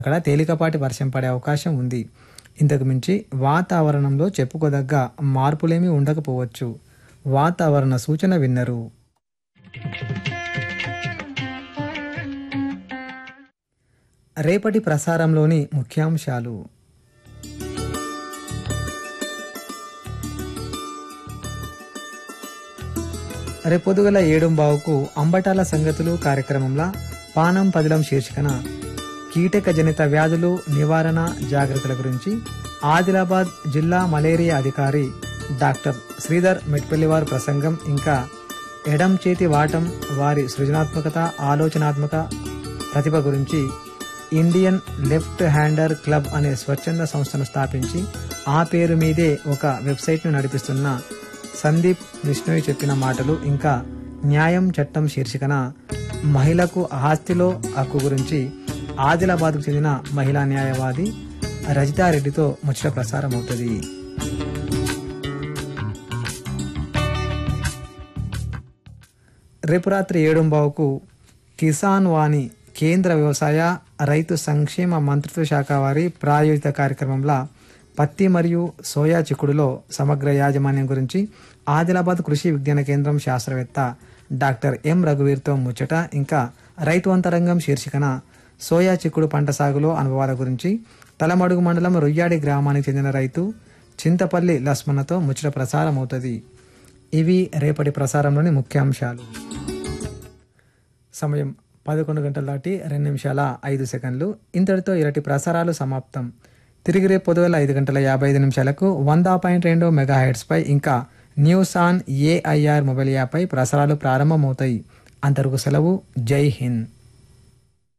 అక్కడ తేలికపాటి వర్షం పడే అవకాశం ఉంది. ఇంతకు మించి వాతావరణంలో చెప్పుకోదగ్గ మార్పులేమీ ఉండకపోవచ్చు. వాతావరణ సూచన విన్నరు. రేపటి ప్రసారంలోని ముఖ్యాంశాలు: రేపొద్దుగల 7:15కు అంబటాల సంగతులు కార్యక్రమంలో పానం పదిలం శీర్షికన కీటక జనిత వ్యాధులు నివారణ జాగ్రత్తల గురించి ఆదిలాబాద్ జిల్లా మలేరియా అధికారి డాక్టర్ శ్రీధర్ మెట్పల్లివారి ప్రసంగం, ఇంకా ఎడం చేతి వాటం వారి సృజనాత్మకత ఆలోచనాత్మక ప్రతిభ గురించి ఇండియన్ లెఫ్ట్ హ్యాండర్ క్లబ్ అనే స్వచ్ఛంద సంస్థను స్థాపించి ఆ పేరు మీదే ఒక వెబ్సైట్ను నడిపిస్తున్న సందీప్ విష్ణోయ్ చెప్పిన మాటలు, ఇంకా న్యాయం చట్టం శీర్షికన మహిళకు ఆస్తిలో హక్కు గురించి ఆదిలాబాద్కు చెందిన మహిళా న్యాయవాది రజితారెడ్డితో ముచ్చట ప్రసారం అవుతుంది. రేపు రాత్రి 7:15కు కిసాన్ వాణి కేంద్ర వ్యవసాయ రైతు సంక్షేమ మంత్రిత్వ శాఖ వారి ప్రాయోజిత కార్యక్రమంలో పత్తి మరియు సోయా చిక్కుడులో సమగ్ర యాజమాన్యం గురించి ఆదిలాబాద్ కృషి విజ్ఞాన కేంద్రం శాస్త్రవేత్త డాక్టర్ ఎం రఘువీర్తో ముచ్చట, ఇంకా రైతు అంతరంగం శీర్షికన సోయా చిక్కుడు పంట సాగులో అనుభవాల గురించి తలమడుగు మండలం రొయ్యాడి గ్రామానికి చెందిన రైతు చింతపల్లి లస్మన్నతో ముచ్చట ప్రసారం అవుతుంది. ఇవి రేపటి ప్రసారంలోని ముఖ్యాంశాలు. సమయం 11:02:05. ఇంతటితో ఇరటి ప్రసారాలు సమాప్తం. తిరిగి రేపు పొద్దుగల 5:55 100.2 మెగాహెర్ట్జ్ పై, ఇంకా news on AIR mobile app పై ప్రసారాలు ప్రారంభమవుతాయి. అంతవరకు సెలవు. జై హింద్.